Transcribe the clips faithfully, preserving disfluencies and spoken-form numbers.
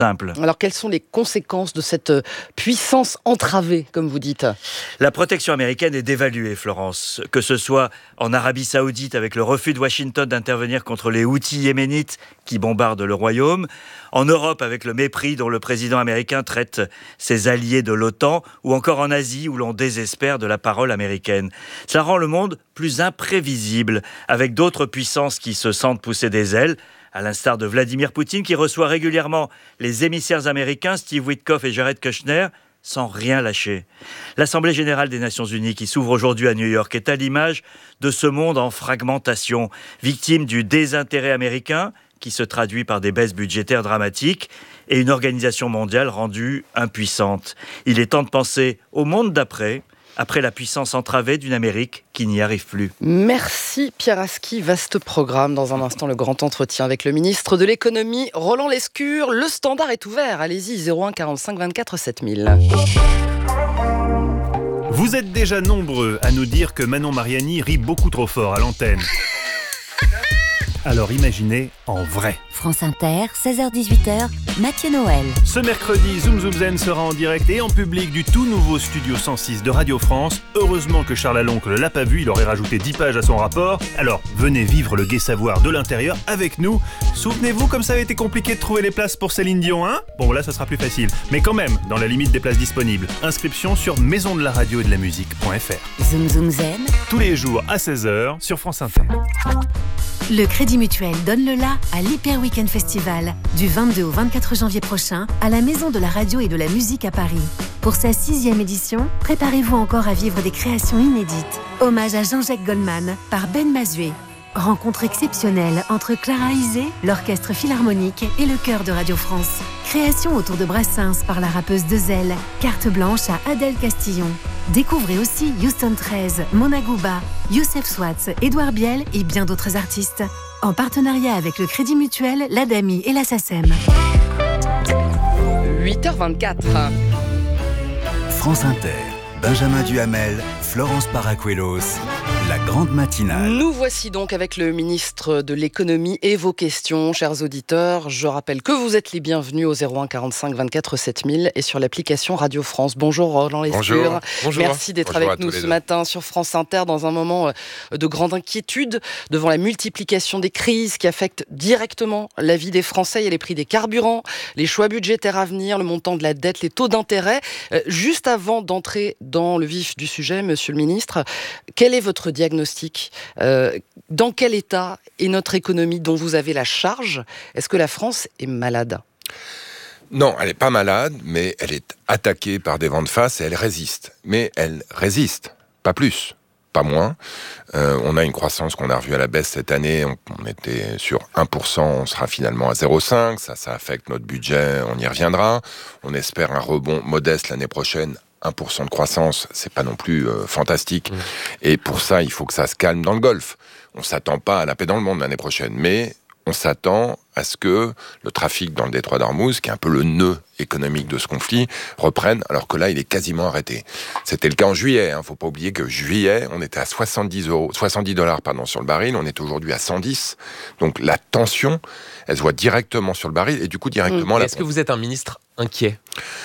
simple. Alors, quelles sont les conséquences de cette puissance entravée, comme vous dites ? La protection américaine est dévaluée, Florence. Que ce soit en Arabie Saoudite avec le refus de Washington d'intervenir contre les Houthis yéménites qui bombardent le royaume, en Europe avec le mépris dont le président américain traite ses alliés de l'OTAN, ou encore en Asie où l'on désespère de la parole américaine. Ça rend le monde plus imprévisible, avec d'autres puissances qui se sentent pousser des ailes, à l'instar de Vladimir Poutine qui reçoit régulièrement les émissaires américains Steve Witkoff et Jared Kushner sans rien lâcher. L'Assemblée générale des Nations unies qui s'ouvre aujourd'hui à New York est à l'image de ce monde en fragmentation, victime du désintérêt américain qui se traduit par des baisses budgétaires dramatiques et une organisation mondiale rendue impuissante. Il est temps de penser au monde d'après, après la puissance entravée d'une Amérique qui n'y arrive plus. Merci Pierre Aski, vaste programme. Dans un instant, le grand entretien avec le ministre de l'économie, Roland Lescure. Le standard est ouvert, allez-y, zéro un quarante-cinq vingt-quatre sept mille. Vous êtes déjà nombreux à nous dire que Manon Mariani rit beaucoup trop fort à l'antenne. Alors imaginez en vrai. France Inter, seize heures dix-huit heures, Mathieu Noël. Ce mercredi, Zoom Zoom Zen sera en direct et en public du tout nouveau Studio cent six de Radio France. Heureusement que Charles Aloncle ne l'a pas vu, il aurait rajouté dix pages à son rapport. Alors, venez vivre le gai savoir de l'intérieur avec nous. Souvenez-vous comme ça avait été compliqué de trouver les places pour Céline Dion, hein ? Bon, là, ça sera plus facile. Mais quand même, dans la limite des places disponibles. Inscription sur maison de la radio et de la musique point f r. Zoom Zoom Zen. Tous les jours à seize heures sur France Inter. Le Crédit Mutuel donne le la à l'Hyper Weekend Festival du vingt-deux au vingt-quatre janvier prochain à la Maison de la Radio et de la Musique à Paris. Pour sa sixième édition, préparez-vous encore à vivre des créations inédites. Hommage à Jean-Jacques Goldman par Ben Mazué. Rencontre exceptionnelle entre Clara Isé, l'Orchestre Philharmonique et le Chœur de Radio France. Création autour de Brassens par la rappeuse Dezel. Carte blanche à Adèle Castillon. Découvrez aussi Houston treize, Mona Gouba, Youssef Swatz, Édouard Biel et bien d'autres artistes. En partenariat avec le Crédit Mutuel, l'Adami et la SACEM. huit heures vingt-quatre. France Inter, Benjamin Duhamel, Florence Paracuelos, la grande matinale. Nous voici donc avec le ministre de l'économie et vos questions, chers auditeurs. Je rappelle que vous êtes les bienvenus au zéro un quarante-cinq vingt-quatre sept mille et sur l'application Radio France. Bonjour Roland Lescure. Bonjour. Bonjour. Merci d'être Bonjour avec nous ce deux. matin sur France Inter dans un moment de grande inquiétude devant la multiplication des crises qui affectent directement la vie des Français. Il y a les prix des carburants, les choix budgétaires à venir, le montant de la dette, les taux d'intérêt. Juste avant d'entrer dans le vif du sujet, monsieur le ministre, quel est votre diagnostic ? euh, Dans quel état est notre économie dont vous avez la charge ? Est-ce que la France est malade ? Non, elle n'est pas malade, mais elle est attaquée par des vents de face et elle résiste. Mais elle résiste, pas plus, pas moins. Euh, on a une croissance qu'on a revue à la baisse cette année. On, on était sur un pour cent, on sera finalement à zéro virgule cinq. Ça, ça affecte notre budget, on y reviendra. On espère un rebond modeste l'année prochaine. un pour cent de croissance, c'est pas non plus euh, fantastique. Mmh. Et pour ça, il faut que ça se calme dans le Golfe. On s'attend pas à la paix dans le monde l'année prochaine, mais on s'attend à ce que le trafic dans le détroit d'Ormuz, qui est un peu le nœud économique de ce conflit, reprenne, alors que là, il est quasiment arrêté. C'était le cas en juillet. Hein. Faut pas oublier que juillet, on était à soixante-dix euros, soixante-dix dollars pardon, sur le baril. On est aujourd'hui à cent dix. Donc la tension, elle se voit directement sur le baril et du coup directement. Mmh. La Est-ce que vous êtes un ministre inquiet ?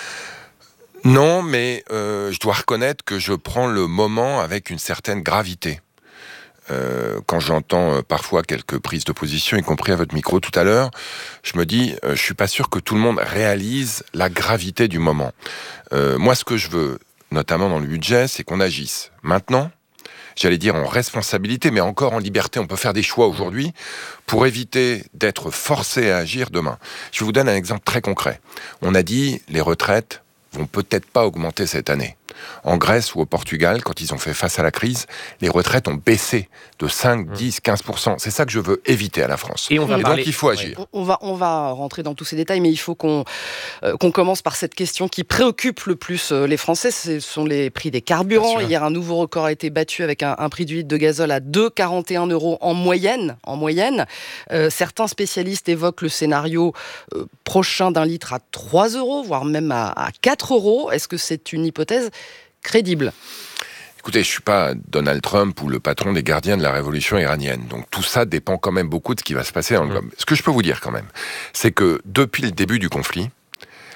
Non, mais euh, je dois reconnaître que je prends le moment avec une certaine gravité. Euh, quand j'entends euh, parfois quelques prises de position, y compris à votre micro tout à l'heure, je me dis, euh, je suis pas sûr que tout le monde réalise la gravité du moment. Euh, moi, ce que je veux, notamment dans le budget, c'est qu'on agisse maintenant, j'allais dire en responsabilité, mais encore en liberté. On peut faire des choix aujourd'hui pour éviter d'être forcé à agir demain. Je vous donne un exemple très concret. On a dit, les retraites vont peut-être pas augmenter cette année. En Grèce ou au Portugal, quand ils ont fait face à la crise, les retraites ont baissé de cinq, dix, quinze pour cent. C'est ça que je veux éviter à la France. Et, on va Et parler... donc il faut agir. On va, on va rentrer dans tous ces détails, mais il faut qu'on, euh, qu'on commence par cette question qui préoccupe le plus euh, les Français, ce sont les prix des carburants. Hier, un nouveau record a été battu avec un, un prix du litre de gazole à deux virgule quarante et un euros en moyenne. En moyenne. Euh, certains spécialistes évoquent le scénario euh, prochain d'un litre à trois euros, voire même à, à quatre euros. Est-ce que c'est une hypothèse crédible? Écoutez, je ne suis pas Donald Trump ou le patron des gardiens de la révolution iranienne. Donc tout ça dépend quand même beaucoup de ce qui va se passer dans le globe. Ce que je peux vous dire quand même, c'est que depuis le début du conflit,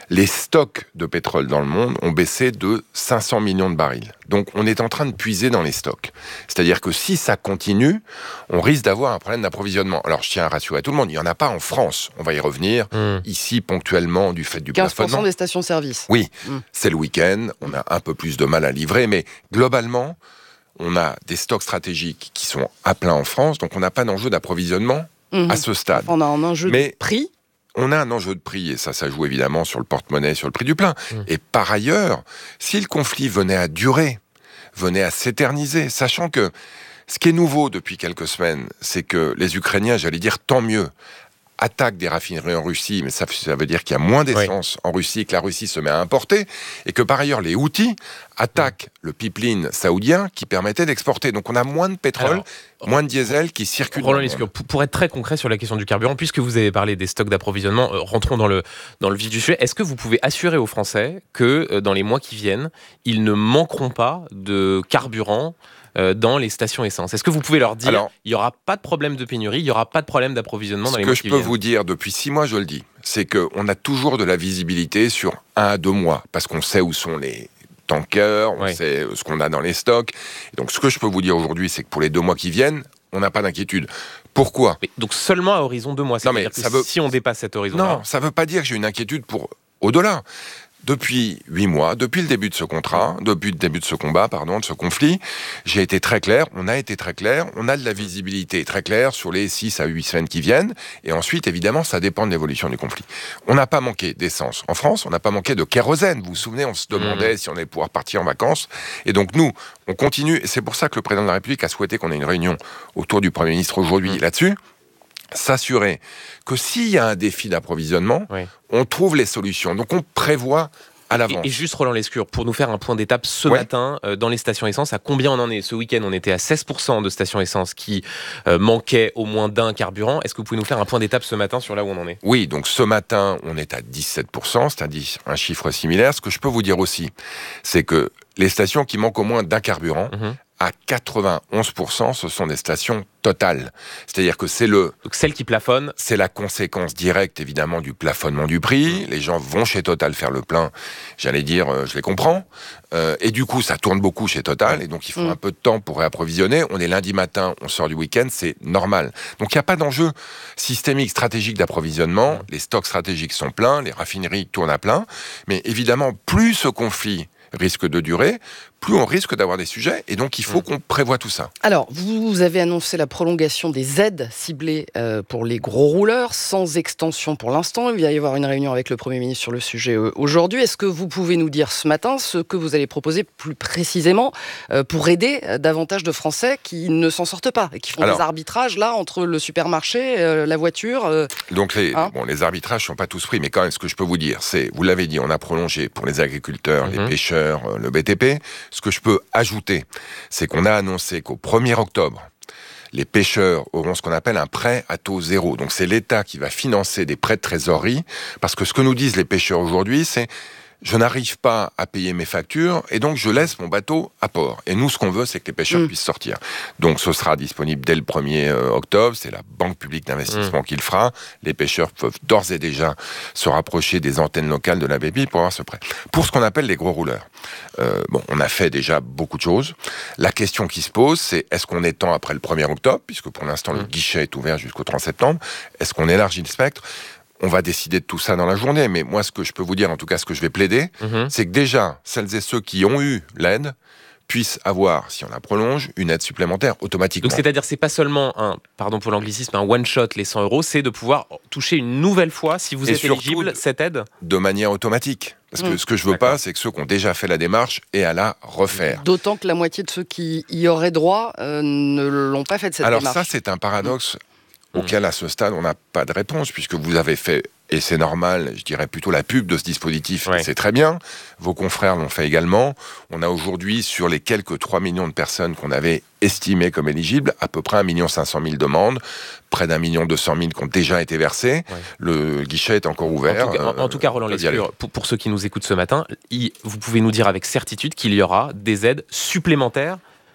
les stocks de pétrole dans le monde ont baissé de cinq cents millions de barils. Donc on est en train de puiser dans les stocks. C'est-à-dire que si ça continue, on risque d'avoir un problème d'approvisionnement. Alors je tiens à rassurer tout le monde, il n'y en a pas en France. On va y revenir, mmh. ici ponctuellement du fait du quinze pour cent plafonnement. Des stations-service. Oui, mmh. c'est le week-end, on a un peu plus de mal à livrer, mais globalement, on a des stocks stratégiques qui sont à plein en France, donc on n'a pas d'enjeu d'approvisionnement mmh. à ce stade. On a un enjeu mais de prix. On a un enjeu de prix, et ça, ça joue évidemment sur le porte-monnaie, sur le prix du plein. Mmh. Et par ailleurs, si le conflit venait à durer, venait à s'éterniser, sachant que ce qui est nouveau depuis quelques semaines, c'est que les Ukrainiens, j'allais dire tant mieux, attaquent des raffineries en Russie, mais ça, ça veut dire qu'il y a moins d'essence oui. en Russie, que la Russie se met à importer, et que par ailleurs les Houthis attaquent mmh. le pipeline saoudien qui permettait d'exporter. Donc on a moins de pétrole, Alors, moins de diesel qui circule. Roland Lescure, pour être très concret sur la question du carburant, puisque vous avez parlé des stocks d'approvisionnement, euh, rentrons dans le, dans le vif du sujet. Est-ce que vous pouvez assurer aux Français que euh, dans les mois qui viennent, ils ne manqueront pas de carburant dans les stations essence? Est-ce que vous pouvez leur dire Alors, il n'y aura pas de problème de pénurie, il n'y aura pas de problème d'approvisionnement dans les mois qui viennent? Ce que je peux vous dire depuis six mois, je le dis, c'est qu'on a toujours de la visibilité sur un à deux mois, parce qu'on sait où sont les tankers, on ouais. sait ce qu'on a dans les stocks. Et donc ce que je peux vous dire aujourd'hui, c'est que pour les deux mois qui viennent, on n'a pas d'inquiétude. Pourquoi? Mais donc seulement à horizon deux mois, c'est-à-dire que veut... si on dépasse cet horizon-là... Non, ça ne veut pas dire que j'ai une inquiétude pour au-delà. Depuis huit mois, depuis le début de ce contrat, depuis le début de ce combat, pardon, de ce conflit, j'ai été très clair, on a été très clair, on a de la visibilité très claire sur les six à huit semaines qui viennent, et ensuite, évidemment, ça dépend de l'évolution du conflit. On n'a pas manqué d'essence en France, on n'a pas manqué de kérosène. Vous vous souvenez, on se demandait mmh. si on allait pouvoir partir en vacances, et donc nous, on continue, et c'est pour ça que le président de la République a souhaité qu'on ait une réunion autour du Premier ministre aujourd'hui mmh. là-dessus, s'assurer que s'il y a un défi d'approvisionnement, oui. on trouve les solutions. Donc on prévoit à l'avance. Et, et juste Roland Lescure, pour nous faire un point d'étape ce ouais. matin, euh, dans les stations essence, à combien on en est? Ce week-end, on était à seize pour cent de stations essence qui euh, manquaient au moins d'un carburant. Est-ce que vous pouvez nous faire un point d'étape ce matin sur là où on en est? Oui, donc ce matin, on est à dix-sept pour cent, c'est-à-dire un chiffre similaire. Ce que je peux vous dire aussi, c'est que les stations qui manquent au moins d'un carburant, mmh. à quatre-vingt-onze pour cent, ce sont des stations totales. C'est-à-dire que c'est le... Donc celles qui plafonnent. C'est la conséquence directe, évidemment, du plafonnement du prix. Mmh. Les gens vont chez Total faire le plein. J'allais dire, euh, je les comprends. Euh, et du coup, ça tourne beaucoup chez Total. Et donc, il faut mmh. un peu de temps pour réapprovisionner. On est lundi matin, on sort du week-end, c'est normal. Donc, il n'y a pas d'enjeu systémique, stratégique d'approvisionnement. Mmh. Les stocks stratégiques sont pleins. Les raffineries tournent à plein. Mais évidemment, plus ce conflit risque de durer, plus on risque d'avoir des sujets, et donc il faut mmh. qu'on prévoie tout ça. Alors, vous avez annoncé la prolongation des aides ciblées euh, pour les gros rouleurs, sans extension pour l'instant. Il va y avoir une réunion avec le Premier ministre sur le sujet euh, aujourd'hui. Est-ce que vous pouvez nous dire ce matin ce que vous allez proposer plus précisément euh, pour aider euh, davantage de Français qui ne s'en sortent pas, et qui font Alors, des arbitrages là entre le supermarché, euh, la voiture euh, Donc les, hein bon, les arbitrages ne sont pas tous pris, mais quand même ce que je peux vous dire, c'est, vous l'avez dit, on a prolongé pour les agriculteurs, mmh. les pêcheurs, euh, le B T P. Ce que je peux ajouter, c'est qu'on a annoncé qu'au premier octobre, les pêcheurs auront ce qu'on appelle un prêt à taux zéro. Donc c'est l'État qui va financer des prêts de trésorerie, parce que ce que nous disent les pêcheurs aujourd'hui, c'est je n'arrive pas à payer mes factures et donc je laisse mon bateau à port. Et nous, ce qu'on veut, c'est que les pêcheurs mmh. puissent sortir. Donc ce sera disponible dès le premier octobre. C'est la Banque publique d'investissement mmh. qui le fera. Les pêcheurs peuvent d'ores et déjà se rapprocher des antennes locales de la B P I pour avoir ce prêt. Pour ce qu'on appelle les gros rouleurs, euh, bon, on a fait déjà beaucoup de choses. La question qui se pose, c'est est-ce qu'on étend après le premier octobre, puisque pour l'instant mmh. le guichet est ouvert jusqu'au trente septembre. Est-ce qu'on élargit le spectre? On va décider de tout ça dans la journée, mais moi, ce que je peux vous dire, en tout cas, ce que je vais plaider, mmh. c'est que déjà, celles et ceux qui ont eu l'aide puissent avoir, si on la prolonge, une aide supplémentaire automatiquement. Donc, c'est-à-dire, c'est pas seulement un, pardon pour l'anglicisme, un one-shot, les cent euros, c'est de pouvoir toucher une nouvelle fois, si vous et êtes éligible, cette aide? De manière automatique. Parce que mmh. ce que je veux D'accord. pas, c'est que ceux qui ont déjà fait la démarche aient à la refaire. D'autant que la moitié de ceux qui y auraient droit euh, ne l'ont pas fait, cette Alors démarche. Alors ça, c'est un paradoxe mmh. auquel, à ce stade, on n'a pas de réponse, puisque vous avez fait... Et c'est normal, je dirais plutôt la pub de ce dispositif, ouais. c'est très bien. Vos confrères l'ont fait également. On a aujourd'hui, sur les quelques trois millions de personnes qu'on avait estimées comme éligibles, à peu près un million cinq cent mille demandes, près d'un million deux cent mille qui ont déjà été versées. Ouais. Le guichet est encore ouvert. En tout cas, en, en tout cas Roland Lescure, pour, pour ceux qui nous écoutent ce matin, il, vous pouvez nous dire avec certitude qu'il y aura des aides supplémentaires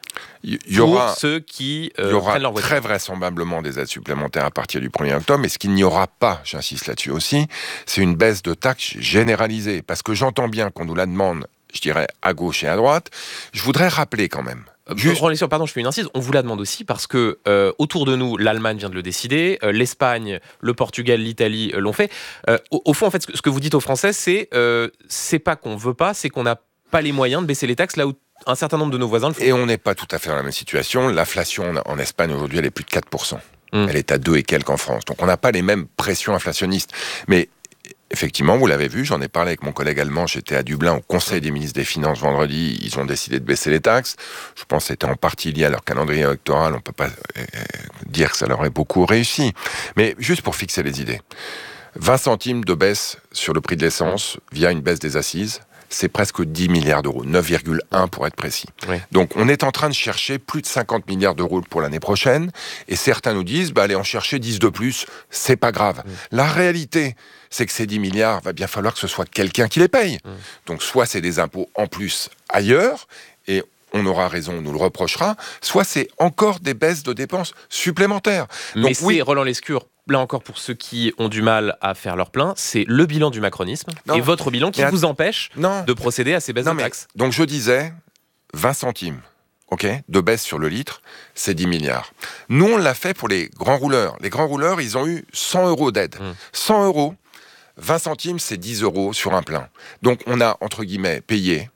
Il y pour aura, ceux qui euh, il y aura prennent leur voiture. très vraisemblablement des aides supplémentaires à partir du premier octobre, mais ce qu'il n'y aura pas, j'insiste là-dessus aussi, c'est une baisse de taxes généralisée. Parce que j'entends bien qu'on nous la demande, je dirais, à gauche et à droite. Je voudrais rappeler quand même. Juste... Pardon, je fais une incise. On vous la demande aussi parce que euh, autour de nous, l'Allemagne vient de le décider, euh, l'Espagne, le Portugal, l'Italie euh, l'ont fait. Euh, au, au fond, en fait, ce que, ce que vous dites aux Français, c'est euh, c'est pas qu'on veut pas, c'est qu'on n'a pas les moyens de baisser les taxes là où un certain nombre de nos voisins le font. Et on n'est pas tout à fait dans la même situation. L'inflation en Espagne aujourd'hui, elle est plus de quatre pour cent. Mmh. Elle est à deux et quelques en France. Donc on n'a pas les mêmes pressions inflationnistes. Mais effectivement, vous l'avez vu, j'en ai parlé avec mon collègue allemand, j'étais à Dublin au Conseil des ministres des Finances vendredi, ils ont décidé de baisser les taxes. Je pense que c'était en partie lié à leur calendrier électoral, on ne peut pas euh, dire que ça leur ait beaucoup réussi. Mais juste pour fixer les idées, vingt centimes de baisse sur le prix de l'essence via une baisse des assises, c'est presque dix milliards d'euros, neuf virgule un pour être précis. Oui. Donc on est en train de chercher plus de cinquante milliards d'euros pour l'année prochaine, et certains nous disent, bah, allez en chercher dix de plus, c'est pas grave. Oui. La réalité, c'est que ces dix milliards, va bien falloir que ce soit quelqu'un qui les paye. Oui. Donc soit c'est des impôts en plus ailleurs, et on aura raison, on nous le reprochera, soit c'est encore des baisses de dépenses supplémentaires. Mais Donc, c'est, oui, Roland Lescure, là encore pour ceux qui ont du mal à faire leur plein, c'est le bilan du macronisme non, et votre bilan qui vous empêche non, de procéder à ces baisses non, de taxes. Donc je disais, vingt centimes ok, de baisse sur le litre, c'est dix milliards. Nous, on l'a fait pour les grands rouleurs. Les grands rouleurs, ils ont eu cent euros d'aide. Mmh. cent euros, vingt centimes, c'est dix euros sur un plein. Donc on a, entre guillemets, payé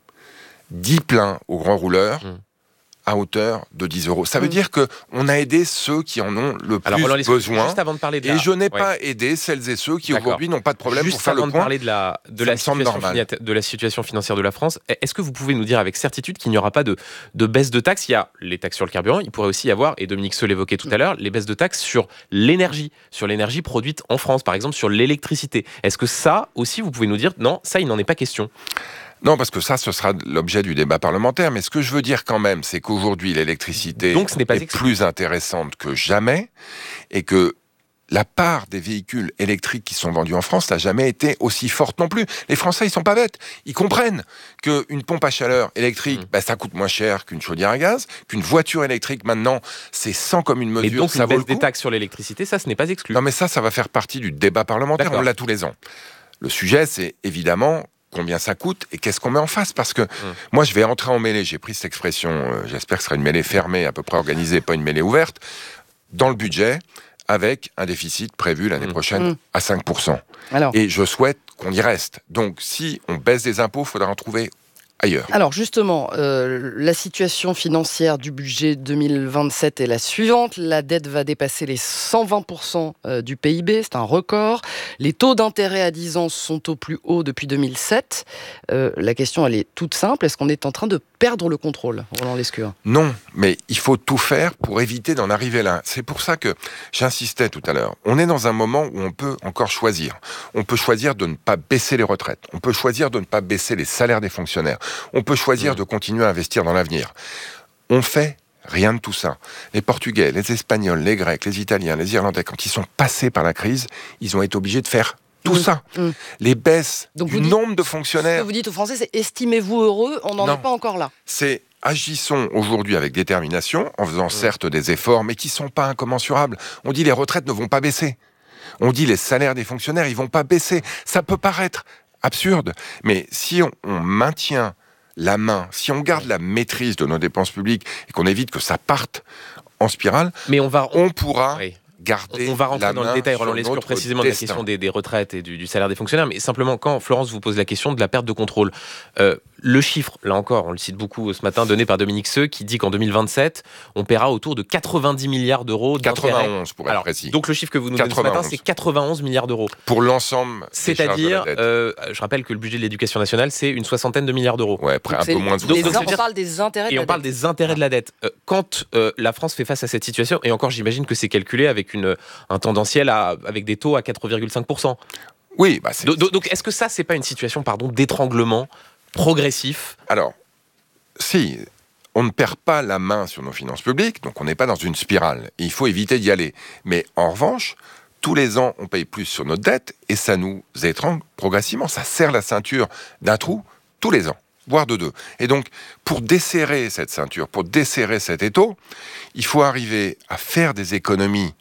dix pleins aux grands rouleurs, mmh. à hauteur de dix euros. Ça veut mmh. dire qu'on a aidé ceux qui en ont le Alors, plus Roland, besoin. Juste avant de parler de et la... je n'ai ouais. pas aidé celles et ceux qui D'accord. aujourd'hui n'ont pas de problème juste pour faire le point. Juste avant de parler de la, de, la situation fina... de la situation financière de la France, est-ce que vous pouvez nous dire avec certitude qu'il n'y aura pas de, de baisse de taxes ? Il y a les taxes sur le carburant, il pourrait aussi y avoir, et Dominique Seux l'évoquait tout à l'heure, les baisses de taxes sur l'énergie, sur l'énergie produite en France, par exemple sur l'électricité. Est-ce que ça aussi, vous pouvez nous dire, non, ça, il n'en est pas question ? Non, parce que ça, ce sera l'objet du débat parlementaire. Mais ce que je veux dire quand même, c'est qu'aujourd'hui, l'électricité Donc, ce n'est pas est exclu. plus intéressante que jamais et que la part des véhicules électriques qui sont vendus en France n'a jamais été aussi forte non plus. Les Français, ils sont pas bêtes. Ils comprennent qu'une pompe à chaleur électrique, mmh. bah, ça coûte moins cher qu'une chaudière à gaz, qu'une voiture électrique, maintenant, c'est sans commune mesure. Et donc, ça une vaut baisse des taxes sur l'électricité, ça, ce n'est pas exclu. Non, mais ça, ça va faire partie du débat parlementaire. D'accord. On l'a tous les ans. Le sujet, c'est évidemment... combien ça coûte et qu'est-ce qu'on met en face, parce que mmh. moi je vais entrer en mêlée, j'ai pris cette expression, euh, j'espère que ce sera une mêlée fermée, à peu près organisée, pas une mêlée ouverte, dans le budget, avec un déficit prévu l'année mmh. prochaine mmh. à cinq pour cent. Alors. Et je souhaite qu'on y reste. Donc si on baisse des impôts, il faudra en trouver ailleurs. Alors justement, euh, la situation financière du budget deux mille vingt-sept est la suivante. La dette va dépasser les cent vingt pour cent du P I B, c'est un record. Les taux d'intérêt à dix ans sont au plus haut depuis deux mille sept. Euh, la question, elle est toute simple. Est-ce qu'on est en train de perdre le contrôle, Roland Lescure ? Non, mais il faut tout faire pour éviter d'en arriver là. C'est pour ça que j'insistais tout à l'heure. On est dans un moment où on peut encore choisir. On peut choisir de ne pas baisser les retraites. On peut choisir de ne pas baisser les salaires des fonctionnaires. On peut choisir mmh. de continuer à investir dans l'avenir. On fait rien de tout ça. Les Portugais, les Espagnols, les Grecs, les Italiens, les Irlandais, quand ils sont passés par la crise, ils ont été obligés de faire tout mmh. ça. Mmh. Les baisses Donc du dites, nombre de fonctionnaires... Ce que vous dites aux Français, c'est « estimez-vous heureux », on n'en est pas encore là. C'est « agissons aujourd'hui avec détermination, en faisant mmh. certes des efforts, mais qui ne sont pas incommensurables. » On dit « les retraites ne vont pas baisser ». On dit « les salaires des fonctionnaires, ils ne vont pas baisser ». Ça peut paraître absurde, mais si on, on maintient la main, si on garde la maîtrise de nos dépenses publiques et qu'on évite que ça parte en spirale, mais on, va... on pourra oui. garder On va rentrer la dans main le détail, Roland Lescure, précisément destin. de la question des, des retraites et du, du salaire des fonctionnaires, mais simplement quand Florence vous pose la question de la perte de contrôle, euh, le chiffre, là encore, on le cite beaucoup ce matin, donné par Dominique Seux, qui dit qu'en deux mille vingt-sept, on paiera autour de quatre-vingt-dix milliards d'euros d'intérêt. quatre-vingt-onze pour être Alors, précis. Donc le chiffre que vous nous donnez ce matin, c'est quatre-vingt-onze milliards d'euros. Pour l'ensemble C'est-à-dire, euh, je rappelle que le budget de l'éducation nationale, c'est une soixantaine de milliards d'euros. Ouais, près, un peu moins de donc, donc, on parle des intérêts de Et la on parle dette. des intérêts de la dette. Euh, quand euh, la France fait face à cette situation, et encore j'imagine que c'est calculé avec une, un tendanciel à, avec des taux à quatre virgule cinq pour cent. Oui, bah c'est... Donc, donc est-ce que ça, c'est pas une situation, pardon, d'étranglement progressif ? Alors, si, on ne perd pas la main sur nos finances publiques, donc on n'est pas dans une spirale. Et il faut éviter d'y aller. Mais en revanche, tous les ans, on paye plus sur notre dette et ça nous étrangle progressivement. Ça serre la ceinture d'un trou tous les ans. voire de deux. Et donc, pour desserrer cette ceinture, pour desserrer cet étau, il faut arriver à faire des économies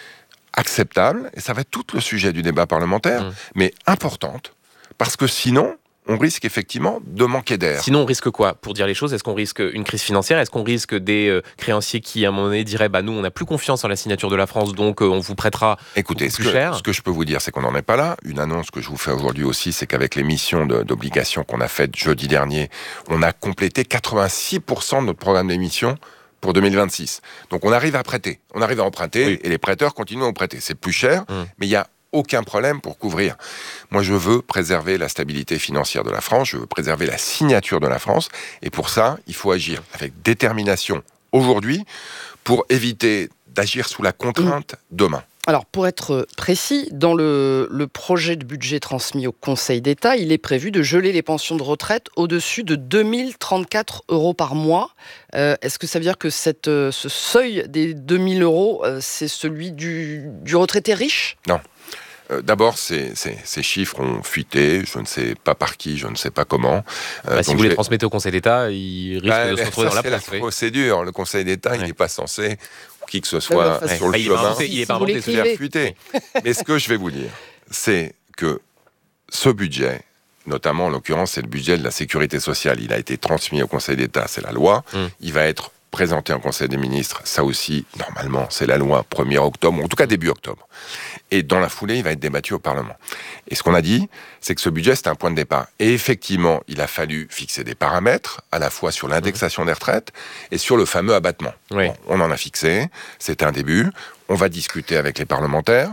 acceptables, et ça va être tout le sujet du débat parlementaire, mmh. mais importantes, parce que sinon, on risque effectivement de manquer d'air. Sinon, on risque quoi? Pour dire les choses, est-ce qu'on risque une crise financière? Est-ce qu'on risque des euh, créanciers qui, à un moment donné, diraient bah, « nous, on n'a plus confiance en la signature de la France, donc euh, on vous prêtera Écoutez, plus ce que, cher ». ce que je peux vous dire, c'est qu'on n'en est pas là. Une annonce que je vous fais aujourd'hui aussi, c'est qu'avec l'émission de, d'obligations qu'on a faite jeudi dernier, on a complété quatre-vingt-six pour cent de notre programme d'émission pour deux mille vingt-six. Donc on arrive à prêter, on arrive à emprunter, oui. et les prêteurs continuent à emprunter. C'est plus cher, mmh. mais il y a aucun problème pour couvrir. Moi, je veux préserver la stabilité financière de la France, je veux préserver la signature de la France, et pour ça, il faut agir avec détermination aujourd'hui pour éviter d'agir sous la contrainte demain. Alors, pour être précis, dans le, le projet de budget transmis au Conseil d'État, il est prévu de geler les pensions de retraite au-dessus de deux mille trente-quatre euros par mois. Euh, est-ce que ça veut dire que cette, ce seuil des deux mille euros, euh, c'est celui du, du retraité riche ? Non. Euh, d'abord, ces, ces, ces chiffres ont fuité, je ne sais pas par qui, je ne sais pas comment. Euh, bah, si vous les transmettez au Conseil d'État, ils risquent bah, de se retrouver dans la presse. C'est la procédure. Le Conseil d'État, oui. il n'est pas censé, qui que ce soit, ouais, sur bah, le chemin, il n'est pas inventé, se faire fuiter. Mais ce que je vais vous dire, c'est que ce budget, notamment en l'occurrence, c'est le budget de la sécurité sociale, il a été transmis au Conseil d'État, c'est la loi, mmh. il va être présenté en Conseil des ministres, ça aussi, normalement, c'est la loi premier octobre, en tout cas début octobre. Et dans la foulée, il va être débattu au Parlement. Et ce qu'on a dit, c'est que ce budget, c'est un point de départ. Et effectivement, il a fallu fixer des paramètres, à la fois sur l'indexation des retraites et sur le fameux abattement. Oui. Bon, on en a fixé, c'est un début, on va discuter avec les parlementaires.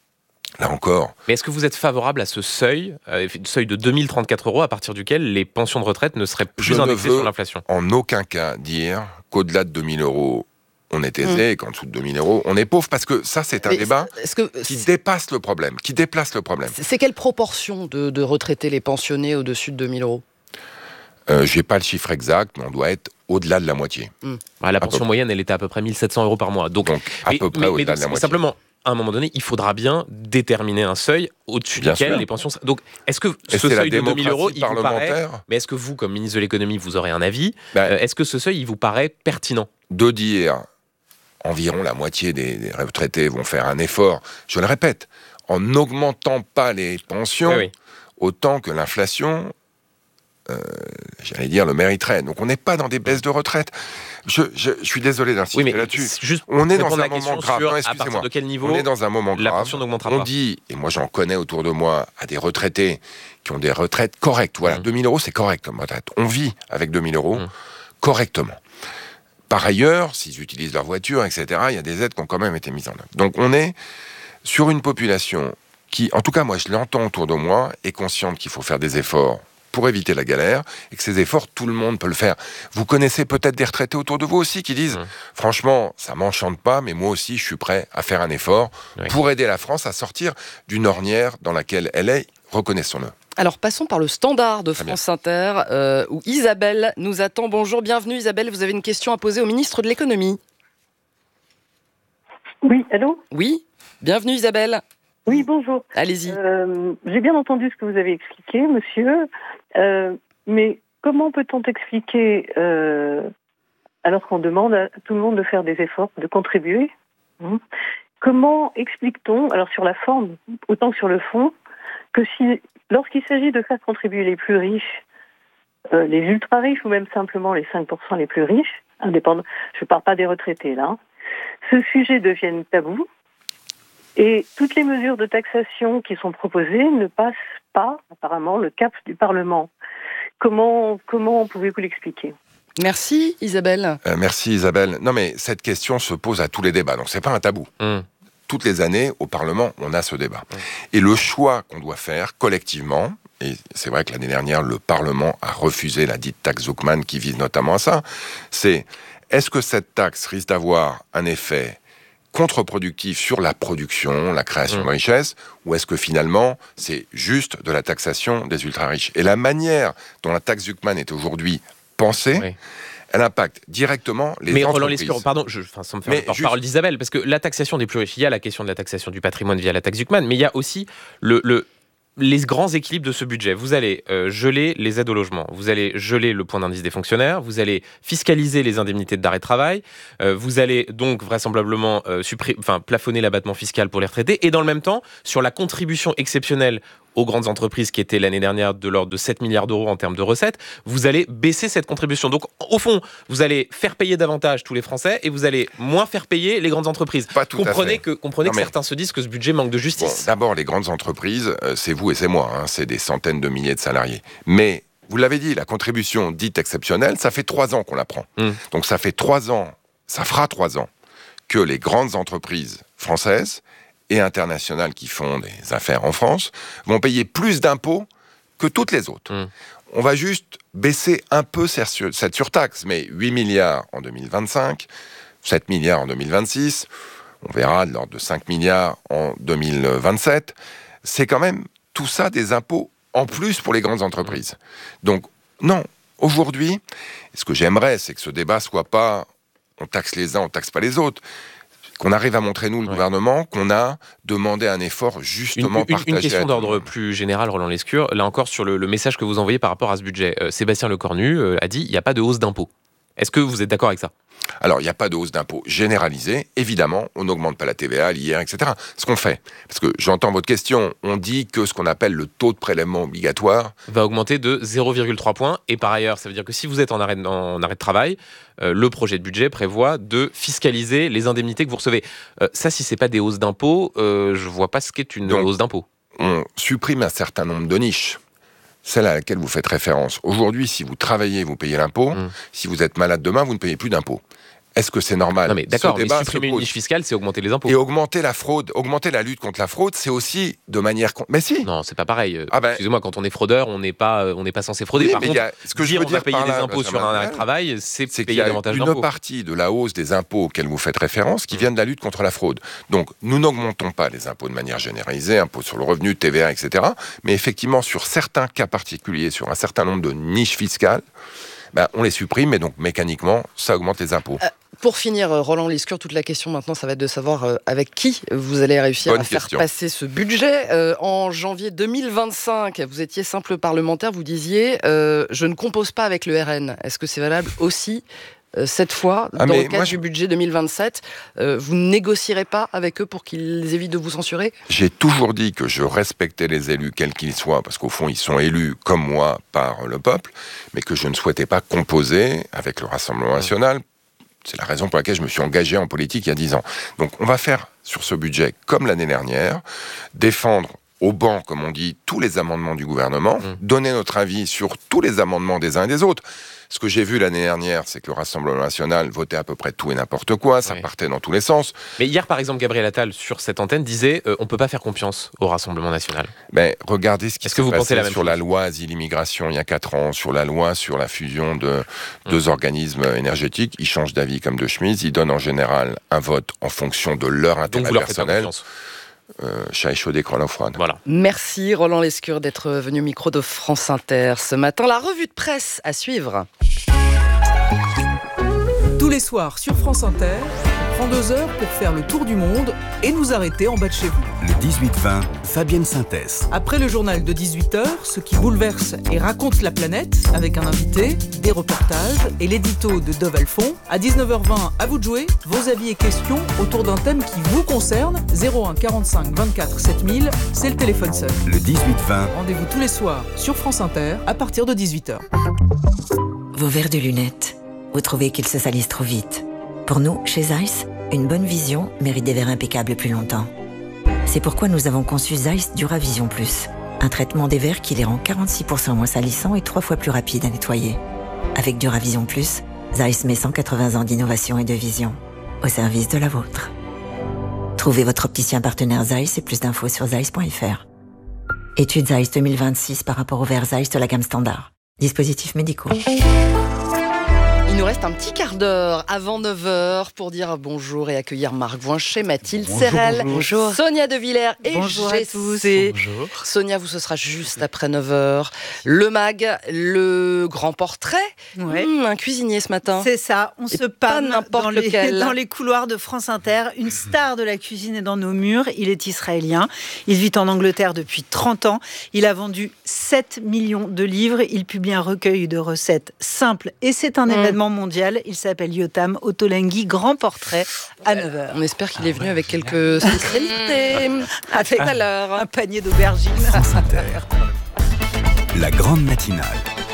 Là encore. Mais est-ce que vous êtes favorable à ce seuil, euh, seuil de deux mille trente-quatre euros, à partir duquel les pensions de retraite ne seraient plus Je indexées ne veux sur l'inflation? En aucun cas dire qu'au-delà de deux mille euros, on est aisé, mmh. et qu'en dessous de deux mille euros, on est pauvre, parce que ça, c'est un Mais débat est-ce que qui c'est... dépasse le problème, qui déplace le problème. C'est quelle proportion de, de retraités les pensionnés au-dessus de deux mille euros? euh, Je n'ai pas le chiffre exact, mais on doit être au-delà de la moitié. Mmh. Bah, la pension moyenne, elle était à peu près mille sept cents euros par mois. Donc, donc à mais, peu près mais, au-delà mais donc, de la moitié. Simplement, à un moment donné, il faudra bien déterminer un seuil au-dessus bien duquel sûr. les pensions... Donc, est-ce que et ce seuil de deux mille euros, il vous paraît... parlementaire. Mais est-ce que vous, comme ministre de l'économie, vous aurez un avis ben, euh, Est-ce que ce seuil, il vous paraît pertinent? De dire environ la moitié des, des retraités vont faire un effort, je le répète, en n'augmentant pas les pensions, oui, oui. autant que l'inflation... Euh, j'allais dire le mériterait. Donc on n'est pas dans des baisses de retraite. Je, je, je suis désolé d'insister oui, là-dessus. Juste on est dans un moment grave. Sur, non, à partir de quel niveau on est dans un moment la grave. pension n'augmentera on pas. dit, et moi j'en connais autour de moi, à des retraités qui ont des retraites correctes. Voilà, mmh. deux mille euros c'est correct comme retraite. On vit avec deux mille euros mmh. correctement. Par ailleurs, s'ils utilisent leur voiture, et cetera, il y a des aides qui ont quand même été mises en œuvre. Donc on est sur une population qui, en tout cas moi je l'entends autour de moi, est consciente qu'il faut faire des efforts pour éviter la galère, et que ces efforts, tout le monde peut le faire. Vous connaissez peut-être des retraités autour de vous aussi qui disent mmh. « Franchement, ça m'enchante pas, mais moi aussi, je suis prêt à faire un effort oui. pour aider la France à sortir d'une ornière dans laquelle elle est, reconnaissons-le. » Alors, passons par le standard de France Inter, euh, où Isabelle nous attend. Bonjour, bienvenue Isabelle, vous avez une question à poser au ministre de l'économie. Oui, allô ? Oui, bienvenue Isabelle. Oui, bonjour. Allez-y. Euh, j'ai bien entendu ce que vous avez expliqué, monsieur. Euh, mais comment peut-on expliquer, euh, alors qu'on demande à tout le monde de faire des efforts, de contribuer, hein, comment explique-t-on, alors sur la forme, autant que sur le fond, que si, lorsqu'il s'agit de faire contribuer les plus riches, euh, les ultra-riches ou même simplement les cinq pour cent les plus riches, indépendants, je ne parle pas des retraités là, hein, ce sujet devienne tabou, et toutes les mesures de taxation qui sont proposées ne passent pas, apparemment, le cap du Parlement. Comment, comment pouvez-vous l'expliquer ? Merci Isabelle. Euh, merci Isabelle. Non mais cette question se pose à tous les débats, donc c'est pas un tabou. Mmh. Toutes les années, au Parlement, on a ce débat. Mmh. Et le choix qu'on doit faire collectivement, et c'est vrai que l'année dernière, le Parlement a refusé la dite taxe Zuckman qui vise notamment à ça, c'est est-ce que cette taxe risque d'avoir un effet contre-productif sur la production, la création mmh. de richesse, ou est-ce que finalement, c'est juste de la taxation des ultra-riches ? Et la manière dont la taxe Zuckman est aujourd'hui pensée, oui. elle impacte directement les mais entreprises. Mais Roland Lescure, pardon, je, enfin, ça me fait la parole d'Isabelle, parce que la taxation des plus riches, il y a la question de la taxation du patrimoine via la taxe Zuckman, mais il y a aussi le... le les grands équilibres de ce budget. Vous allez euh, geler les aides au logement, vous allez geler le point d'indice des fonctionnaires, vous allez fiscaliser les indemnités d'arrêt de travail, euh, vous allez donc vraisemblablement euh, supprim- enfin, plafonner l'abattement fiscal pour les retraités, et dans le même temps, sur la contribution exceptionnelle aux grandes entreprises qui était l'année dernière de l'ordre de sept milliards d'euros en termes de recettes, vous allez baisser cette contribution. Donc, au fond, vous allez faire payer davantage tous les Français et vous allez moins faire payer les grandes entreprises. Pas tout comprenez à fait. que, comprenez Non, que mais... certains se disent que ce budget manque de justice. Bon, d'abord, les grandes entreprises, euh, c'est vous et c'est moi, hein, c'est des centaines de milliers de salariés. Mais, vous l'avez dit, la contribution dite exceptionnelle, ça fait trois ans qu'on la prend. Mmh. Donc ça fait trois ans, ça fera trois ans, que les grandes entreprises françaises et internationales qui font des affaires en France vont payer plus d'impôts que toutes les autres. Mmh. On va juste baisser un peu cette surtaxe, mais huit milliards en deux mille vingt-cinq, sept milliards en deux mille vingt-six, on verra de l'ordre de cinq milliards en deux mille vingt-sept. C'est quand même tout ça des impôts en plus pour les grandes entreprises. Donc non, aujourd'hui, ce que j'aimerais, c'est que ce débat soit pas on taxe les uns, on taxe pas les autres. Qu'on arrive à montrer, nous, le ouais. gouvernement, qu'on a demandé un effort justement une, partagé. Une question d'ordre plus général, Roland Lescure. Là encore, sur le, le message que vous envoyez par rapport à ce budget. Euh, Sébastien Lecornu euh, a dit il n'y a pas de hausse d'impôts. Est-ce que vous êtes d'accord avec ça ? Alors, il n'y a pas de hausse d'impôts généralisée. Évidemment, on n'augmente pas la T V A, l'I R, et cetera. Ce qu'on fait, parce que j'entends votre question, on dit que ce qu'on appelle le taux de prélèvement obligatoire va augmenter de zéro virgule trois points. Et par ailleurs, ça veut dire que si vous êtes en arrêt de, en arrêt de travail, euh, le projet de budget prévoit de fiscaliser les indemnités que vous recevez. Euh, ça, si ce n'est pas des hausses d'impôts, euh, je ne vois pas ce qu'est une Donc, hausse d'impôts. On supprime un certain nombre de niches. Celle à laquelle vous faites référence. Aujourd'hui, si vous travaillez, vous payez l'impôt. Mmh. Si vous êtes malade demain, vous ne payez plus d'impôt. Est-ce que c'est normal ? Non mais d'accord, mais supprimer une niche fiscale, c'est augmenter les impôts. Et augmenter la fraude, augmenter la lutte contre la fraude, c'est aussi de manière... Mais si. Non, c'est pas pareil. Ah ben... Excusez-moi, quand on est fraudeur, on n'est pas, on n'est pas censé frauder. Oui, par mais contre, y a... ce que je dire veux on dire va payer par des là, impôts sur un arrêt de travail, c'est, c'est payer davantage d'impôts. Une partie de la hausse des impôts auxquels vous faites référence qui mmh. vient de la lutte contre la fraude. Donc, nous n'augmentons pas les impôts de manière généralisée, impôts sur le revenu, T V A, et cetera. Mais effectivement, sur certains cas particuliers, sur un certain nombre de niches fiscales, ben, on les supprime et donc mécaniquement, ça augmente les impôts. Euh... Pour finir, Roland Lescure, toute la question maintenant, ça va être de savoir euh, avec qui vous allez réussir Bonne à question. faire passer ce budget. Euh, en janvier deux mille vingt-cinq, vous étiez simple parlementaire, vous disiez euh, « Je ne compose pas avec le R N ». Est-ce que c'est valable aussi euh, cette fois, ah dans le cadre je... du budget deux mille vingt-sept euh, Vous ne négocierez pas avec eux pour qu'ils évitent de vous censurer ? J'ai toujours dit que je respectais les élus, quels qu'ils soient, parce qu'au fond, ils sont élus comme moi par le peuple, mais que je ne souhaitais pas composer avec le Rassemblement national. C'est la raison pour laquelle je me suis engagé en politique il y a dix ans. Donc on va faire sur ce budget, comme l'année dernière, défendre au banc, comme on dit, tous les amendements du gouvernement, mmh. donner notre avis sur tous les amendements des uns et des autres. Ce que j'ai vu l'année dernière, c'est que le Rassemblement national votait à peu près tout et n'importe quoi, ça oui. partait dans tous les sens. Mais hier, par exemple, Gabriel Attal, sur cette antenne, disait euh, on ne peut pas faire confiance au Rassemblement national. Mais regardez ce qui Est-ce s'est que vous passé pensez la même sur chose la loi asile-immigration il y a quatre ans, sur la loi sur la fusion de deux mmh. organismes énergétiques. Ils changent d'avis comme de chemise, ils donnent en général un vote en fonction de leur intérêt Donc vous leur personnel. Faites pas confiance. Euh, chat chaud des crônes froides. Voilà. Merci Roland Lescure d'être venu au micro de France Inter ce matin. La revue de presse à suivre. Tous les soirs sur France Inter, on prend deux heures pour faire le tour du monde et nous arrêter en bas de chez vous. Le dix-huit vingt, Fabienne Synthèse. Après le journal de dix-huit heures, ce qui bouleverse et raconte la planète, avec un invité, des reportages et l'édito de Dove Alphon. À dix-neuf heures vingt, à vous de jouer, vos avis et questions autour d'un thème qui vous concerne. zéro un quarante-cinq vingt-quatre sept mille, c'est le téléphone seul. Le dix-huit vingt. Rendez-vous tous les soirs sur France Inter à partir de dix-huit heures. Vos verres de lunettes, vous trouvez qu'ils se salissent trop vite. Pour nous, chez Zeiss, une bonne vision mérite des verres impeccables plus longtemps. C'est pourquoi nous avons conçu Zeiss Duravision Plus, un traitement des verres qui les rend quarante-six pour cent moins salissants et trois fois plus rapides à nettoyer. Avec Duravision Plus, Zeiss met cent quatre-vingts ans d'innovation et de vision au service de la vôtre. Trouvez votre opticien partenaire Zeiss et plus d'infos sur zeiss point f r. Étude Zeiss deux mille vingt-six par rapport aux verres Zeiss de la gamme standard. Dispositifs médicaux. Il nous reste un petit quart d'heure avant neuf heures pour dire bonjour et accueillir Marc Voinchet, Mathilde Serrel, bonjour. Sonia De Villers et Bonjour à G C. tous. Bonjour. Sonia, vous, ce sera juste après neuf heures. Le mag, le grand portrait. Ouais. Mmh, un cuisinier ce matin. C'est ça, on Et se pas parle n'importe dans les, lequel. dans les couloirs de France Inter. Une star de la cuisine est dans nos murs. Il est israélien. Il vit en Angleterre depuis trente ans. Il a vendu sept millions de livres. Il publie un recueil de recettes simples et c'est un mmh. événement mondial. Il s'appelle Yotam Ottolenghi, grand portrait à neuf heures. On espère qu'il est venu avec quelques spécialités. À tout à l'heure. Un panier d'aubergines. France Inter. La grande matinale.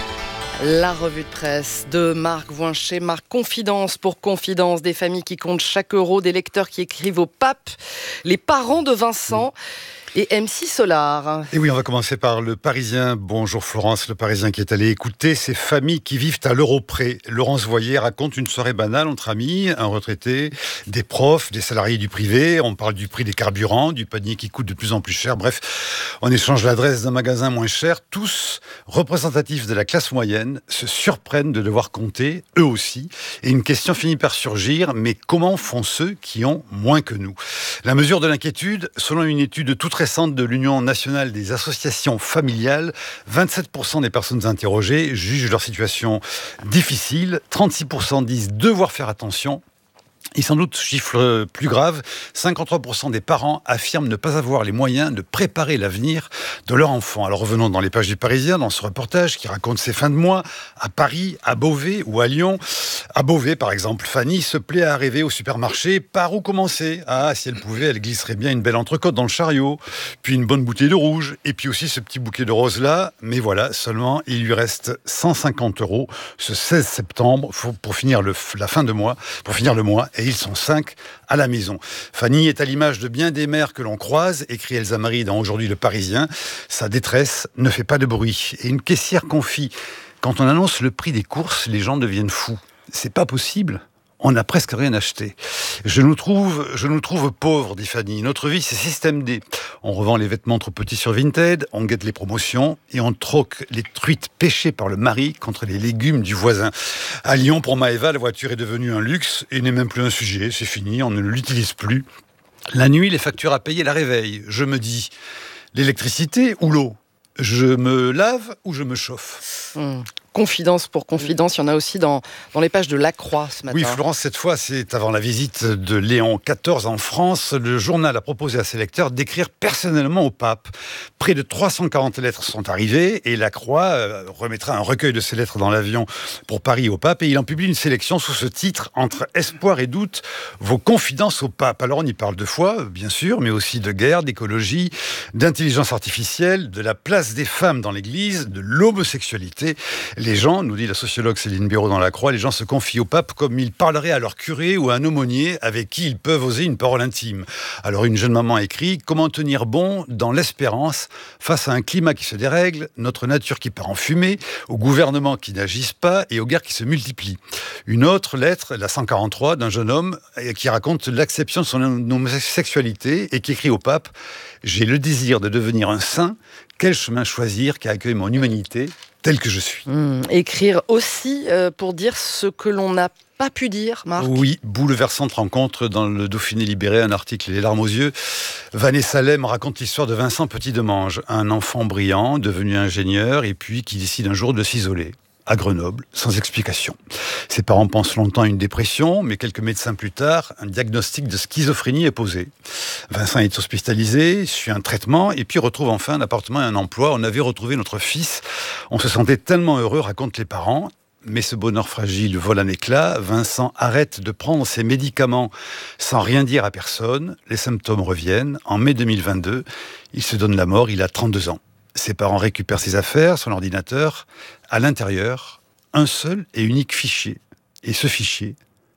La revue de presse de Marc Voinchet. Marc, confidence pour confidence, des familles qui comptent chaque euro, des lecteurs qui écrivent au pape, les parents de Vincent et M six Solar. Et oui, on va commencer par le Parisien. Bonjour Florence, le Parisien qui est allé écouter ces familles qui vivent à l'euro près. Laurence Voyer raconte une soirée banale entre amis, un retraité, des profs, des salariés du privé. On parle du prix des carburants, du panier qui coûte de plus en plus cher. Bref, on échange l'adresse d'un magasin moins cher. Tous, représentatifs de la classe moyenne, se surprennent de devoir compter, eux aussi. Et une question finit par surgir, mais comment font ceux qui ont moins que nous ? La mesure de l'inquiétude, selon une étude toute récente de l'Union nationale des associations familiales, vingt-sept pour cent des personnes interrogées jugent leur situation difficile, trente-six pour cent disent devoir faire attention. Et sans doute, chiffre plus grave, cinquante-trois pour cent des parents affirment ne pas avoir les moyens de préparer l'avenir de leur enfant. Alors revenons dans les pages du Parisien, dans ce reportage qui raconte ses fins de mois à Paris, à Beauvais ou à Lyon. À Beauvais, par exemple, Fanny se plaît à arriver au supermarché. Par où commencer ? Ah, si elle pouvait, elle glisserait bien une belle entrecôte dans le chariot, puis une bonne bouteille de rouge, et puis aussi ce petit bouquet de roses là. Mais voilà, seulement, il lui reste cent cinquante euros ce seize septembre pour finir le, la fin de mois, pour finir le mois. Et ils sont cinq à la maison. Fanny est à l'image de bien des mères que l'on croise, écrit Elsa Marie dans Aujourd'hui le Parisien. Sa détresse ne fait pas de bruit. Et une caissière confie, quand on annonce le prix des courses, les gens deviennent fous. C'est pas possible. On n'a presque rien acheté. Je nous trouve, je nous trouve pauvres, dit Fanny. Notre vie, c'est système D. On revend les vêtements trop petits sur Vinted, on guette les promotions et on troque les truites pêchées par le mari contre les légumes du voisin. À Lyon, pour Maëva, la voiture est devenue un luxe et n'est même plus un sujet. C'est fini, on ne l'utilise plus. La nuit, les factures à payer la réveillent. Je me dis, l'électricité ou l'eau ? Je me lave ou je me chauffe ? Mmh. Confidence pour confidence, il y en a aussi dans, dans les pages de La Croix ce matin. Oui, Florence, cette fois, c'est avant la visite de Léon quatorze en France. Le journal a proposé à ses lecteurs d'écrire personnellement au pape. Près de trois cent quarante lettres sont arrivées et La Croix euh, remettra un recueil de ces lettres dans l'avion pour Paris au pape. Et il en publie une sélection sous ce titre, Entre espoir et doute, vos confidences au pape. Alors on y parle de foi, bien sûr, mais aussi de guerre, d'écologie, d'intelligence artificielle, de la place des femmes dans l'église, de l'homosexualité. Les gens, nous dit la sociologue Céline Béraud dans La Croix, les gens se confient au pape comme ils parleraient à leur curé ou à un aumônier avec qui ils peuvent oser une parole intime. Alors une jeune maman écrit « Comment tenir bon dans l'espérance face à un climat qui se dérègle, notre nature qui part en fumée, au gouvernement qui n'agissent pas et aux guerres qui se multiplient ». Une autre lettre, la cent quarante-trois, d'un jeune homme qui raconte l'acception de son homosexualité et qui écrit au pape « J'ai le désir de devenir un saint, quel chemin choisir qui accueille mon humanité ?» tel que je suis. Mmh. Écrire aussi euh, pour dire ce que l'on n'a pas pu dire, Marc. Oui, bouleversante rencontre dans le Dauphiné libéré, un article Les larmes aux yeux. Vanessa Lem raconte l'histoire de Vincent Petit-Demange, un enfant brillant, devenu ingénieur, et puis qui décide un jour de s'isoler à Grenoble, sans explication. Ses parents pensent longtemps à une dépression, mais quelques médecins plus tard, un diagnostic de schizophrénie est posé. Vincent est hospitalisé, suit un traitement, et puis retrouve enfin un appartement et un emploi. On avait retrouvé notre fils. On se sentait tellement heureux, racontent les parents. Mais ce bonheur fragile vole un éclat. Vincent arrête de prendre ses médicaments sans rien dire à personne. Les symptômes reviennent. En mai deux mille vingt-deux, il se donne la mort, il a trente-deux ans. Ses parents récupèrent ses affaires, son ordinateur. À l'intérieur, un seul et unique fichier. Et ce fichier,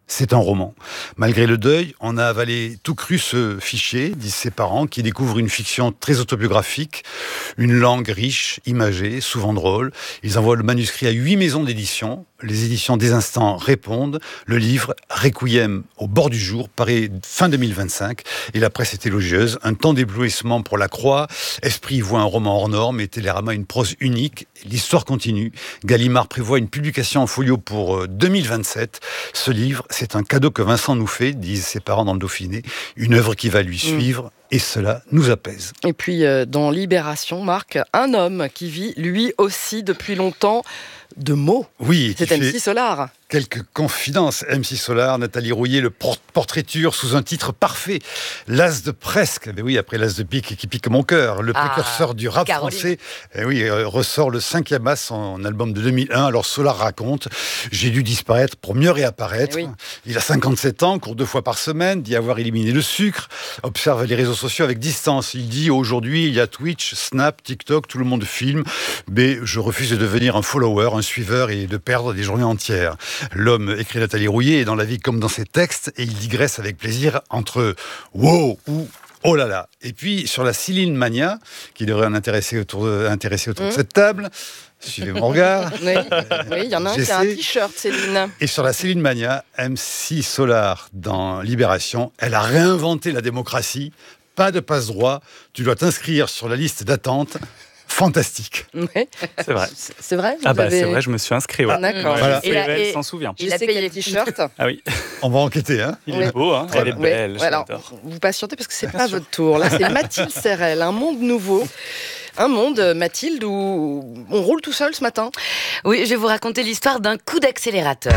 c'est un roman. Malgré le deuil, on a avalé tout cru ce fichier, disent ses parents, qui découvrent une fiction très autobiographique, une langue riche, imagée, souvent drôle. Ils envoient le manuscrit à huit maisons d'édition. Les éditions des Instants répondent. Le livre, Requiem au bord du jour, paraît fin deux mille vingt-cinq. Et la presse est élogieuse. Un temps d'éblouissement pour la Croix. Esprit voit un roman hors norme et Télérama une prose unique. L'histoire continue. Gallimard prévoit une publication en folio pour deux mille vingt-sept. Ce livre, c'est un cadeau que Vincent nous fait, disent ses parents dans le Dauphiné. Une œuvre qui va lui suivre. Mmh. Et cela nous apaise. Et puis, euh, dans Libération, Marc, un homme qui vit, lui aussi, depuis longtemps, de mots. Oui. C'est M C Solar. Quelques confidences. M C Solar, Nathalie Rouillet, le portraiture sous un titre parfait. L'as de presque. Mais oui, après l'as de pique qui pique mon cœur. Le précurseur ah, du rap Caroline. Français. Et oui, euh, ressort le cinquième as, son album de deux mille un. Alors Solar raconte, j'ai dû disparaître pour mieux réapparaître. Oui. Il a cinquante-sept ans, court deux fois par semaine, dit avoir éliminé le sucre, observe les réseaux sociaux avec distance. Il dit aujourd'hui, il y a Twitch, Snap, TikTok, tout le monde filme, mais je refuse de devenir un follower, un suiveur et de perdre des journées entières. L'homme, écrit Nathalie Rouillet, est dans la vie comme dans ses textes et il digresse avec plaisir entre wow ou oh là là. Et puis sur la Céline Mania, qui devrait en intéresser autour de, intéresser autour mmh. de cette table. Suivez mon regard. Oui, il oui, y en a un qui a un t-shirt, Céline. Et sur la Céline Mania, M C Solar dans Libération, elle a réinventé la démocratie. Pas de passe-droit, tu dois t'inscrire sur la liste d'attente. Fantastique. Oui. C'est vrai. C'est vrai Ah bah avez... c'est vrai, je me suis inscrit. Ouais. Ah, d'accord. Voilà. Et, la, et s'en souvient. Il a payé le t-shirt. Ah oui. On va enquêter, hein. Il oui. est beau, hein. Elle est belle. Oui. Alors, vous patientez parce que c'est pas votre tour. Là, c'est Mathilde Serrel, un monde nouveau. Un monde, Mathilde, où on roule tout seul ce matin. Oui, je vais vous raconter l'histoire d'un coup d'accélérateur.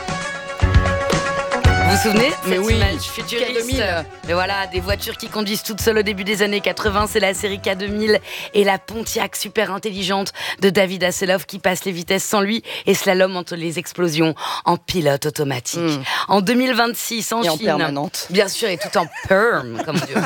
Vous vous souvenez de cette Mais oui, image futuriste? Mais voilà, des voitures qui conduisent toutes seules au début des années quatre-vingts, c'est la série K deux mille et la Pontiac super intelligente de David Hasselhoff qui passe les vitesses sans lui et slalom entre les explosions en pilote automatique. Mmh. En deux mille vingt-six, en et Chine, en permanente. Bien sûr, et tout en perm, comme Dieu.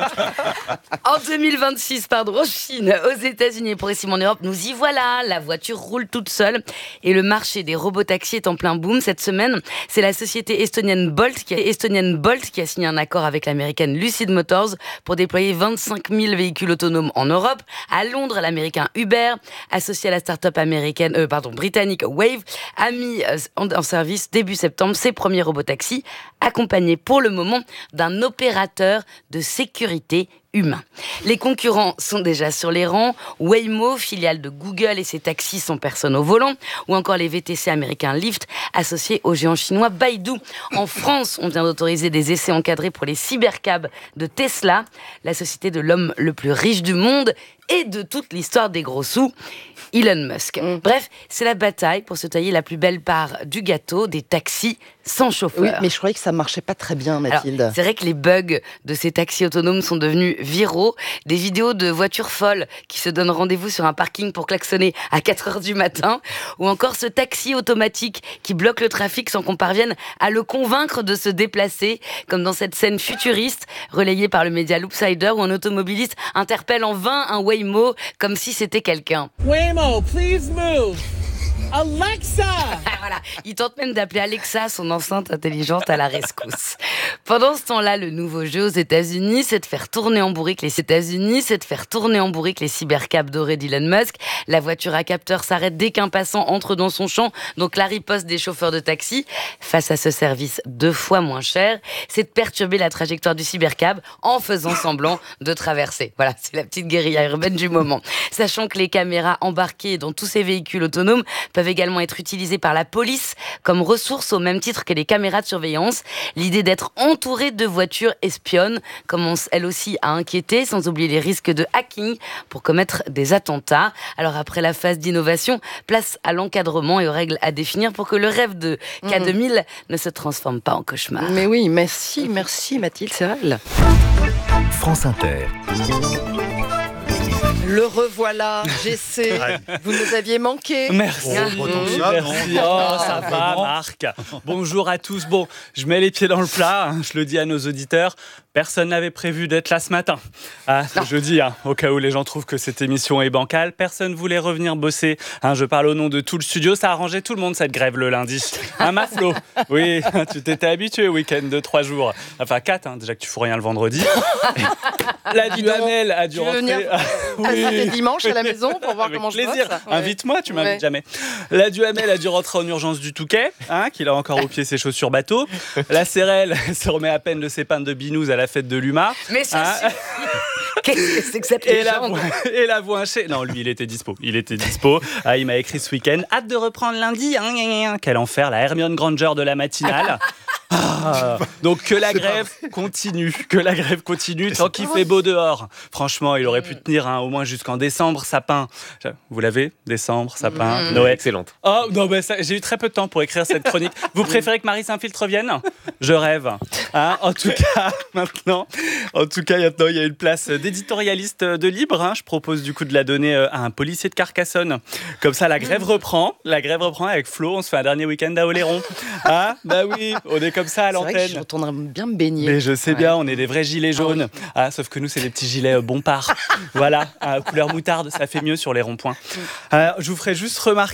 En deux mille vingt-six, pardon, en Chine, aux États-Unis et progressivement en Europe, nous y voilà. La voiture roule toute seule et le marché des robotaxis est en plein boom. Cette semaine, c'est la société estonienne Bolt qui a, estonienne Bolt qui a signé un accord avec l'américaine Lucid Motors pour déployer vingt-cinq mille véhicules autonomes en Europe. À Londres, l'américain Uber, associé à la start-up américaine, euh, pardon, britannique Wave, a mis euh, en, en service début septembre ses premiers robotaxis, accompagnés pour le moment d'un opérateur de sécurité humain. Les concurrents sont déjà sur les rangs. Waymo, filiale de Google et ses taxis sans personne au volant, ou encore les V T C américains Lyft, associés au géant chinois Baidu. En France, on vient d'autoriser des essais encadrés pour les cybercabs de Tesla, la société de l'homme le plus riche du monde et de toute l'histoire des gros sous, Elon Musk. Mmh. Bref, c'est la bataille pour se tailler la plus belle part du gâteau des taxis sans chauffeur. Oui, mais je croyais que ça marchait pas très bien, Mathilde. Alors, c'est vrai que les bugs de ces taxis autonomes sont devenus viraux. Des vidéos de voitures folles qui se donnent rendez-vous sur un parking pour klaxonner à quatre heures du matin, ou encore ce taxi automatique qui bloque le trafic sans qu'on parvienne à le convaincre de se déplacer, comme dans cette scène futuriste relayée par le média Loopsider où un automobiliste interpelle en vain un Waymo comme si c'était quelqu'un. Waymo, please move. Alexa! Voilà, il tente même d'appeler Alexa, son enceinte intelligente, à la rescousse. Pendant ce temps-là, le nouveau jeu aux États-Unis, c'est de faire tourner en bourrique les États-Unis, c'est de faire tourner en bourrique les cybercabs dorés d'Elon Musk. La voiture à capteur s'arrête dès qu'un passant entre dans son champ, donc la riposte des chauffeurs de taxi, face à ce service deux fois moins cher, c'est de perturber la trajectoire du cybercab en faisant semblant de traverser. Voilà, c'est la petite guérilla urbaine du moment. Sachant que les caméras embarquées dans tous ces véhicules autonomes peuvent également être utilisées par la police comme ressource au même titre que les caméras de surveillance. L'idée d'être entouré de voitures espionnes commence elle aussi à inquiéter, sans oublier les risques de hacking pour commettre des attentats. Alors après la phase d'innovation, place à l'encadrement et aux règles à définir pour que le rêve de K deux mille mmh. ne se transforme pas en cauchemar. Mais oui, merci, merci Mathilde Serrel. France Inter. Le revoilà, Jessé. Vous nous aviez manqué. Merci. Oh, merci. ça, Oh, ça va, Marc. Bonjour à tous. Bon, je mets les pieds dans le plat. Hein, je le dis à nos auditeurs. Personne n'avait prévu d'être là ce matin. Ah, je dis, hein, au cas où les gens trouvent que cette émission est bancale, personne voulait revenir bosser. Hein, je parle au nom de tout le studio. Ça a arrangé tout le monde cette grève le lundi. Hein, ma Flo ? Oui, tu t'étais habitué au week-end de trois jours. Enfin, quatre, hein, déjà que tu fous rien le vendredi. La Duhamel a dû tu veux rentrer. venir assister dimanche à la maison pour voir Avec comment je plaisir. bosse. Invite-moi, tu m'invites Ouais. jamais. La Duhamel a dû rentrer en urgence du Touquet, hein, qu'il a encore au pied ses chaussures bateau. La Cérelle se remet à peine de ses pintes de binous à la fête de l'U M A. Mais ça Hein suffit. Qu'est-ce que c'est que cette Et la, légende voix, et la voix hachée. Non, lui, il était dispo. Il était dispo. Ah, il m'a écrit ce week-end. Hâte de reprendre lundi. Hein, gna, gna, gna. Quel enfer, la Hermione Granger de la matinale. Ah, donc que la grève continue, que la grève continue tant qu'il fait beau dehors. Franchement, il aurait pu tenir hein, au moins jusqu'en décembre, sapin. Vous l'avez ? Décembre, sapin, Mmh. Noël. Excellente. Oh non, bah, ça, j'ai eu très peu de temps pour écrire cette chronique. Vous préférez que Marie Saint-Filtre revienne ? Je rêve. Hein, en tout cas, maintenant, en tout cas, maintenant, il y a une place d'éditorialiste de Libre. Hein. Je propose du coup de la donner à un policier de Carcassonne. Comme ça, la grève reprend. La grève reprend avec Flo. On se fait un dernier week-end à Oléron. Ah, bah oui, on est comme ça à C'est vrai que l'antenne. je retournerais bien me baigner. Mais je sais Ouais. bien, on est des vrais gilets jaunes. Ah, sauf que nous, c'est des petits gilets euh, Bompard. Voilà, à couleur moutarde, ça fait mieux sur les ronds-points. Euh, je vous ferai juste remarquer